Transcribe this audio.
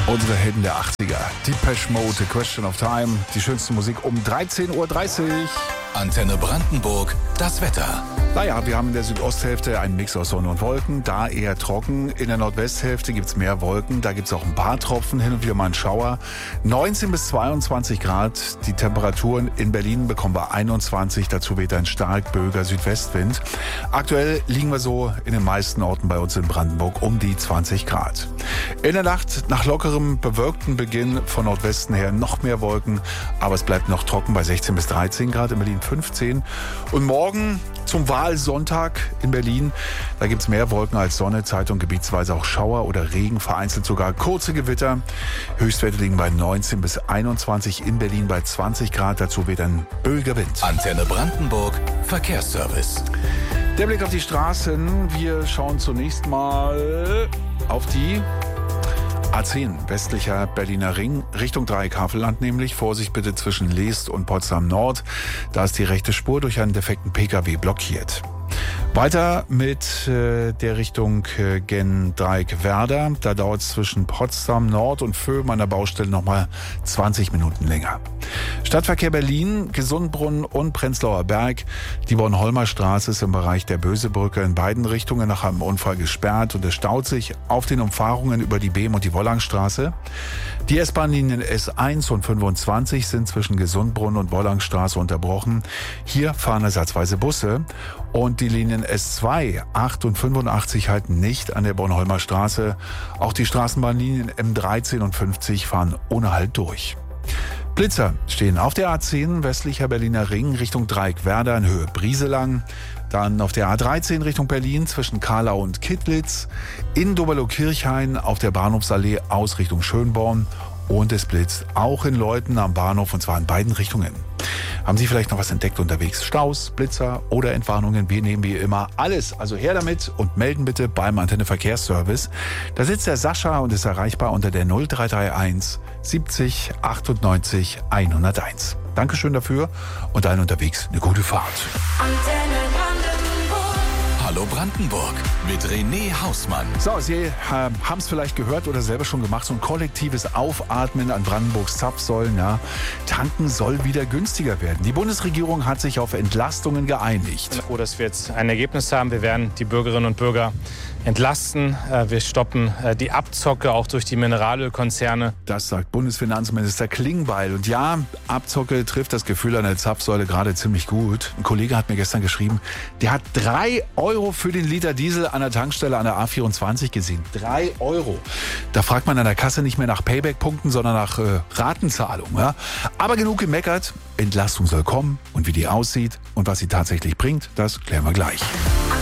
Unsere Helden der 80er. Depeche Mode, The Question of Time. Die schönste Musik um 13.30 Uhr. Antenne Brandenburg, das Wetter. Naja, wir haben in der Südosthälfte einen Mix aus Sonne und Wolken, da eher trocken. In der Nordwesthälfte gibt's mehr Wolken, da gibt's auch ein paar Tropfen, hin und wieder mal einen Schauer. 19 bis 22 Grad, die Temperaturen in Berlin bekommen wir 21, dazu weht ein stark böiger Südwestwind. Aktuell liegen wir so in den meisten Orten bei uns in Brandenburg um die 20 Grad. In der Nacht nach lockerem, bewölkten Beginn von Nordwesten her noch mehr Wolken, aber es bleibt noch trocken bei 16 bis 13 Grad, in Berlin 15. Und morgen zum Wahlsonntag in Berlin, da gibt's mehr Wolken als Sonne, Zeit und gebietsweise auch Schauer oder Regen, vereinzelt sogar kurze Gewitter. Höchstwerte liegen bei 19 bis 21, in Berlin bei 20 Grad, dazu weht ein böiger Wind. Antenne Brandenburg, Verkehrsservice. Der Blick auf die Straßen, wir schauen zunächst mal auf die A10, westlicher Berliner Ring, Richtung Dreieck-Havelland nämlich. Vorsicht bitte zwischen Leest und Potsdam Nord. Da ist die rechte Spur durch einen defekten Pkw blockiert. Weiter mit der Richtung gen Dreieck-Werder. Da dauert es zwischen Potsdam Nord und Vöhm an der Baustelle nochmal 20 Minuten länger. Stadtverkehr Berlin, Gesundbrunnen und Prenzlauer Berg. Die Bornholmer Straße ist im Bereich der Bösebrücke in beiden Richtungen nach einem Unfall gesperrt und es staut sich auf den Umfahrungen über die Behm- und die Wollangstraße. Die S-Bahn-Linien S1 und 25 sind zwischen Gesundbrunnen und Wollangstraße unterbrochen. Hier fahren ersatzweise Busse. Und die Linien S2, 8 und 85 halten nicht an der Bornholmer Straße. Auch die Straßenbahnlinien M13 und 50 fahren ohne Halt durch. Blitzer stehen auf der A10 westlicher Berliner Ring Richtung Dreieck-Werder in Höhe Brieselang. Dann auf der A13 Richtung Berlin zwischen Karlau und Kittlitz. In Doberlo-Kirchhain auf der Bahnhofsallee aus Richtung Schönborn. Und es blitzt auch in Leuthen am Bahnhof und zwar in beiden Richtungen. Haben Sie vielleicht noch was entdeckt unterwegs? Staus, Blitzer oder Entwarnungen? Wir nehmen wie immer alles. Also her damit und melden bitte beim Antenne Verkehrsservice. Da sitzt der Sascha und ist erreichbar unter der 0331 70 98 101. Dankeschön dafür und allen unterwegs eine gute Fahrt. Hallo Brandenburg mit René Hausmann. So, Sie haben es vielleicht gehört oder selber schon gemacht, so ein kollektives Aufatmen an Brandenburgs Zapfsäulen. Ja. Tanken soll wieder günstiger werden. Die Bundesregierung hat sich auf Entlastungen geeinigt. Froh, dass wir jetzt ein Ergebnis haben. Wir werden die Bürgerinnen und Bürger entlasten. Wir stoppen die Abzocke auch durch die Mineralölkonzerne. Das sagt Bundesfinanzminister Klingbeil. Und ja, Abzocke trifft das Gefühl an der Zapfsäule gerade ziemlich gut. Ein Kollege hat mir gestern geschrieben, der hat 3 Euro für den Liter Diesel an der Tankstelle an der A24 gesehen. 3 Euro. Da fragt man an der Kasse nicht mehr nach Payback-Punkten, sondern nach Ratenzahlung. Ja? Aber genug gemeckert. Entlastung soll kommen. Und wie die aussieht und was sie tatsächlich bringt, das klären wir gleich.